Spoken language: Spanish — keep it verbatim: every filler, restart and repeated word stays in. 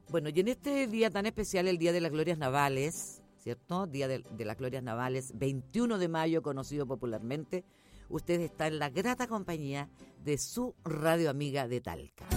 Bueno, y en este día tan especial, el Día de las Glorias Navales, ¿cierto? Día de, de las Glorias Navales, veintiuno de mayo, conocido popularmente, usted está en la grata compañía de su radio amiga de Talca.